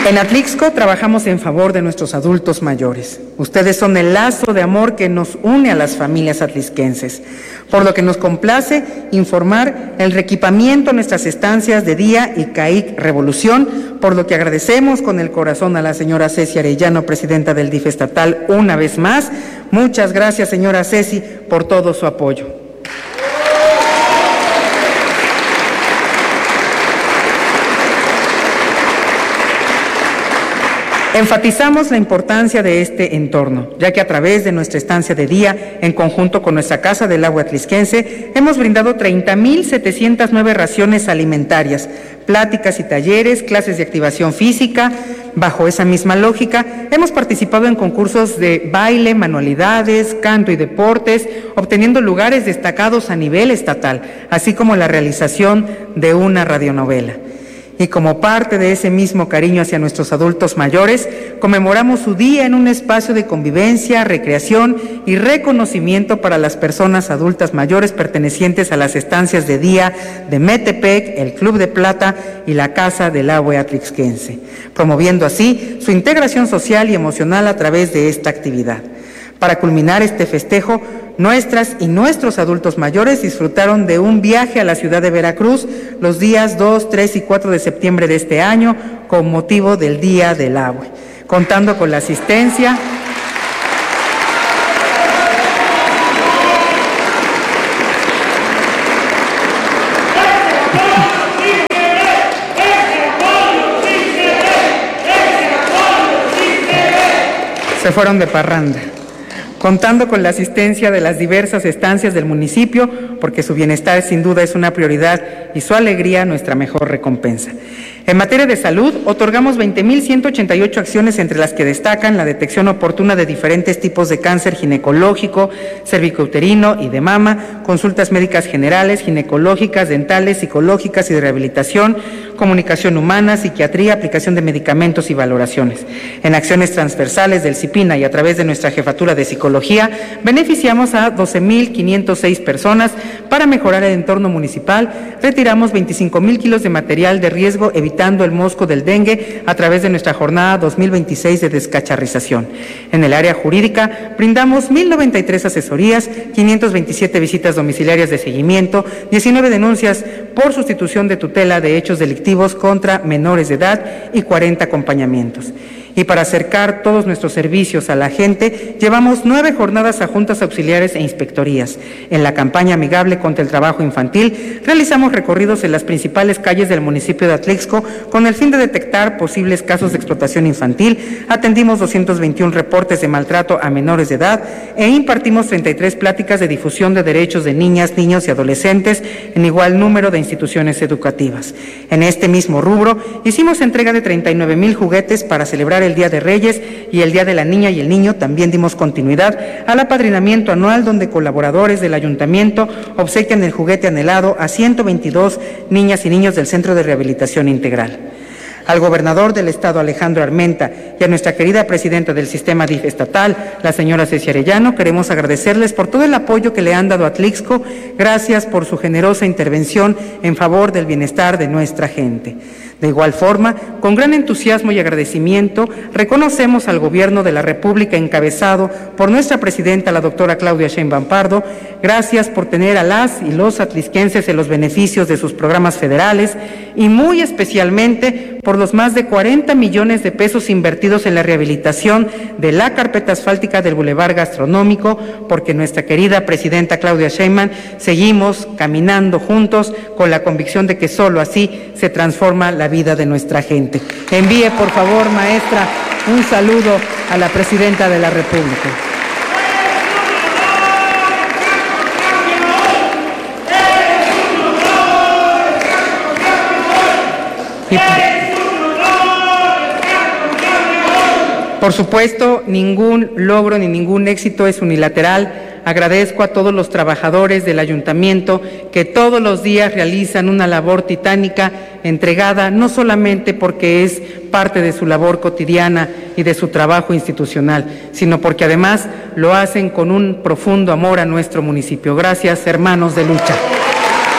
En Atlixco trabajamos en favor de nuestros adultos mayores. Ustedes son el lazo de amor que nos une a las familias atlixquenses, por lo que nos complace informar el reequipamiento de nuestras estancias de día y CAIC Revolución, por lo que agradecemos con el corazón a la señora Ceci Arellano, presidenta del DIF estatal, una vez más. Muchas gracias, señora Ceci, por todo su apoyo. Enfatizamos la importancia de este entorno, ya que a través de nuestra estancia de día, en conjunto con nuestra Casa del Agua Atlixquense, hemos brindado 30,709 raciones alimentarias, pláticas y talleres, clases de activación física. Bajo esa misma lógica, hemos participado en concursos de baile, manualidades, canto y deportes, obteniendo lugares destacados a nivel estatal, así como la realización de una radionovela. Y como parte de ese mismo cariño hacia nuestros adultos mayores, conmemoramos su día en un espacio de convivencia, recreación y reconocimiento para las personas adultas mayores pertenecientes a las estancias de día de Metepec, el Club de Plata y la Casa del Agua Atlixquense, promoviendo así su integración social y emocional a través de esta actividad. Para culminar este festejo, nuestras y nuestros adultos mayores disfrutaron de un viaje a la ciudad de Veracruz los días 2, 3 y 4 de septiembre de este año con motivo del Día del Agua, contando con la asistencia se fueron de parranda. Contando con la asistencia de las diversas estancias del municipio, porque su bienestar sin duda es una prioridad y su alegría nuestra mejor recompensa. En materia de salud, otorgamos 20,188 acciones, entre las que destacan la detección oportuna de diferentes tipos de cáncer ginecológico, cervicouterino y de mama, consultas médicas generales, ginecológicas, dentales, psicológicas y de rehabilitación, comunicación humana, psiquiatría, aplicación de medicamentos y valoraciones. En acciones transversales del CIPINA y a través de nuestra jefatura de psicología, beneficiamos a 12,506 personas. Para mejorar el entorno municipal, retiramos 25,000 kilos de material de riesgo, evitando el mosco del dengue a través de nuestra jornada 2026 de descacharrización. En el área jurídica, brindamos 1,093 asesorías, 527 visitas domiciliarias de seguimiento, 19 denuncias por sustitución de tutela de hechos delictivos contra menores de edad y 40 acompañamientos. Y para acercar todos nuestros servicios a la gente, llevamos 9 jornadas a juntas auxiliares e inspectorías. En la campaña amigable contra el trabajo infantil, realizamos recorridos en las principales calles del municipio de Atlixco con el fin de detectar posibles casos de explotación infantil. Atendimos 221 reportes de maltrato a menores de edad e impartimos 33 pláticas de difusión de derechos de niñas, niños y adolescentes en igual número de instituciones educativas. En este mismo rubro, hicimos entrega de 39,000 juguetes para celebrar el Día de Reyes y el Día de la Niña y el Niño. También dimos continuidad al apadrinamiento anual, donde colaboradores del ayuntamiento obsequian el juguete anhelado a 122 niñas y niños del Centro de Rehabilitación Integral. Al gobernador del estado, Alejandro Armenta, y a nuestra querida presidenta del sistema DIF estatal, la señora Ceci Arellano, queremos agradecerles por todo el apoyo que le han dado a Atlixco. Gracias por su generosa intervención en favor del bienestar de nuestra gente. De igual forma, con gran entusiasmo y agradecimiento, reconocemos al Gobierno de la República encabezado por nuestra presidenta, la doctora Claudia Sheinbaum Pardo. Gracias por tener a las y los atlixquenses en los beneficios de sus programas federales y muy especialmente por los más de 40 millones de pesos invertidos en la rehabilitación de la carpeta asfáltica del Boulevard Gastronómico, porque nuestra querida presidenta Claudia Sheinbaum seguimos caminando juntos con la convicción de que solo así se transforma la vida de nuestra gente. Envíe, por favor, maestra, un saludo a la presidenta de la República. Por supuesto, ningún logro ni ningún éxito es unilateral. Agradezco a todos los trabajadores del ayuntamiento que todos los días realizan una labor titánica, entregada no solamente porque es parte de su labor cotidiana y de su trabajo institucional, sino porque además lo hacen con un profundo amor a nuestro municipio. Gracias, hermanos de lucha.